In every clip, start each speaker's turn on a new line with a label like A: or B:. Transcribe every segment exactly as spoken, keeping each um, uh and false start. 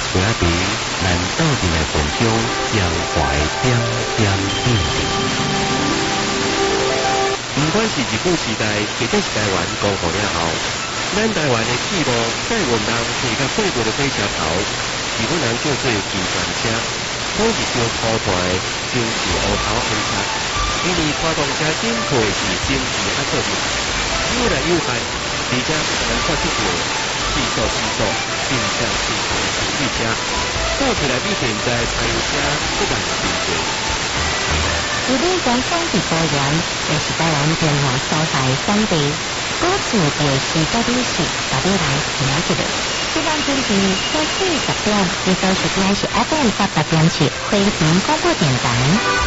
A: 吹仔皮，咱斗阵来分享江淮点点滴滴。不管是日本时代，或者是台湾光复了后，咱台湾的铁路载运人是甲过过的火车头，日本人叫做机船车，拢是烧土盘的精致乌头红车，因为发动车顶配是精致啊做的，有来有限，而且难发出来，四速四速，并向四速的汽车，走起来比现在柴油车不但真多。
B: 日本观光地多元，也是台湾文化所在产地。古厝就是到底是到底来了解的。这档星期在四十点，你都是应该是 F M 八八点七回平广播电台。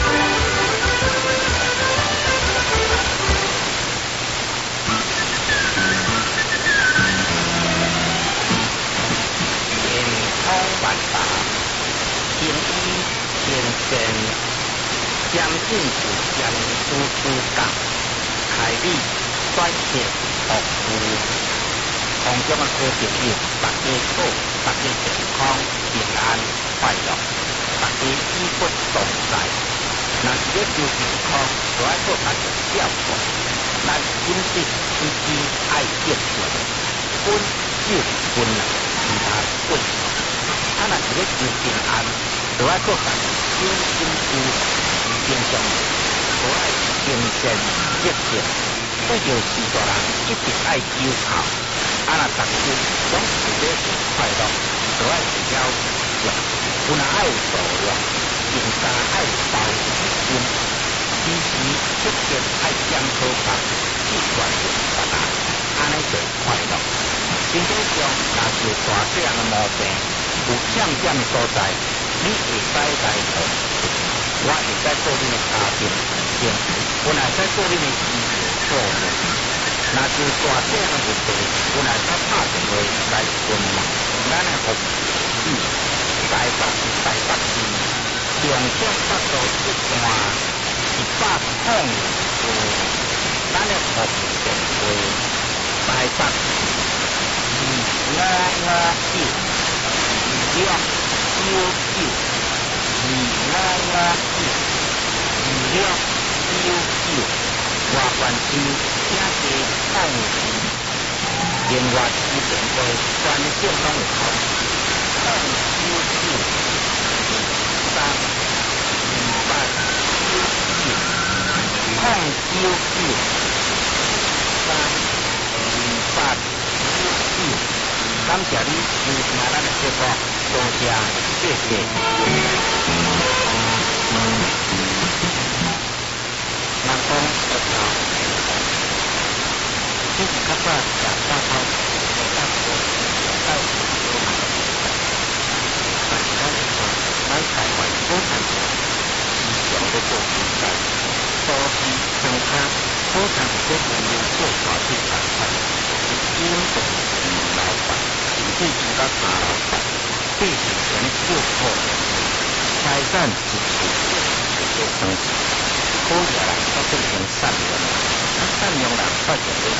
C: 健康万达，天医天生。将进是将输出港，凯利专线服务，空中的好朋友，大家好，大家健康平安快乐，大家衣不同在。若是要求健康，就要做大家照顾。咱饮食起居爱节制，本就本来其他贵。啊，若是要求平安，就要做大家小心注意。平常可爱精神热情，这就是大人一定爱求靠。啊，若逐日总是要是快乐，就爱是了食，有若爱有度量，平常爱包心，时时刻刻爱讲好话，习惯性别人，安尼就快乐。身体上若是有大细项的毛病，有欠点的所在，你会使来做。我会使做恁的家庭先，我会使做恁的医护人。若是大细项问题，我会使打电话来问嘛。咱的服务是台北台北市重点北路一段一百空处，咱的服务电话台北二五五九六九九。二五五九二六九九，外环区请加控制，另外支电话全省拢有通，控九九三二八九九，控九九三二八九九，感谢你收听咱的节目，多谢谢谢。人讲得到，这是较早食早餐，会当做到时多嘛。但是咱是讲，咱台湾古产品时常要做竞赛，所以增加古产品的原料做大去产出，是因为老板，甚至做到大老板，对是全就好。财产是处就做生意，好嘢人都变成善良，啊善良人发现